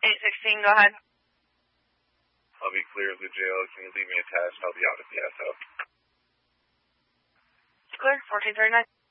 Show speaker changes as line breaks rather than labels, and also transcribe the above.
816, go ahead.
I'll be clear of the jail. Can you leave me attached? I'll be out at the SO.
Clear, 1439.